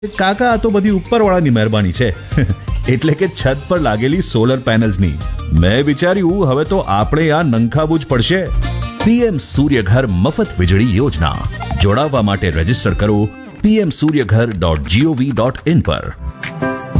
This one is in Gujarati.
કાકા આ તો બધી ઉપરવાળાની મહેરબાની છે. એટલે કે છત પર લાગેલી સોલર પેનલ્સની. મેં વિચાર્યું હવે તો આપણે આ નંખાવું જ પડશે. પીએમ સૂર્યઘર મફત વીજળી યોજના. જોડાવા માટે રજીસ્ટર કરો pmsuryaghar.gov.in પર.